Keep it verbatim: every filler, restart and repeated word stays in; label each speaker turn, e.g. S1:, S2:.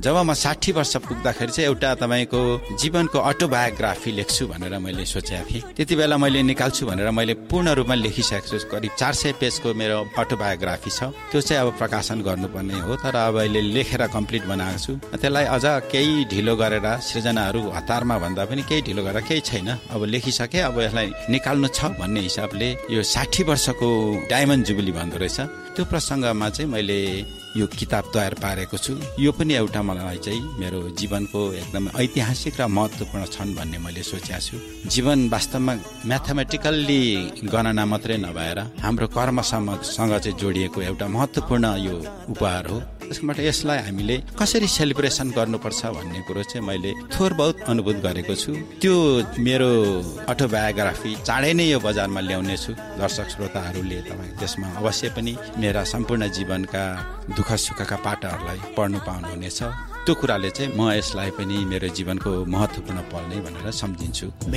S1: जब म साठी वर्ष पुग्दाखेरि चाहिँ एउटा तपाईँको जीवनको अटोबायोग्राफी लेख्छु भनेर मैले सोचेको थिएँ। त्यति बेला मैले निकाल्छु भनेर मैले पूर्ण रूपमा लेखिसकेको छु। करिब चार सय पेजको मेरो अटोबायोग्राफी छ। त्यो चाहिँ अब प्रकाशन गर्नुपर्ने हो, तर अब अहिले लेखेर कम्प्लिट बनाएको छु। त्यसलाई अझ केही ढिलो गरेर सृजनाहरू हतारमा भन्दा पनि केही ढिलो गरेर केही छैन, अब लेखिसके, अब यसलाई निकाल्नु छ भन्ने हिसाबले यो साठी वर्षको डायमन्ड जुबली भन्दो रहेछ, त्यो प्रसङ्गमा चाहिँ मैले यो किताब तयार पारेको छु। यो पनि एउटा मलाई चाहिँ मेरो जीवनको एकदम ऐतिहासिक र महत्त्वपूर्ण क्षण भन्ने मैले सोचेको छु। जीवन वास्तवमा म्याथमेटिकल्ली गणना मात्रै नभएर हाम्रो कर्मसँग चाहिँ जोडिएको एउटा महत्त्वपूर्ण यो उपहार हो। त्यसबाट यसलाई हामीले कसरी सेलिब्रेसन गर्नुपर्छ भन्ने कुरो चाहिँ मैले थोर बहुत अनुभूत गरेको छु। त्यो मेरो अटोबायोग्राफी चाँडै नै यो बजारमा ल्याउने छु। दर्शक श्रोताहरूले तपाईँ त्यसमा अवश्य पनि मेरा सम्पूर्ण जीवनका दुःख सुखका पाटाहरूलाई पढ्नु पाउनुहुनेछ। त्यो कुराले चाहिँ म यसलाई पनि मेरो जीवनको महत्त्वपूर्ण पल नै भनेर सम्झिन्छु।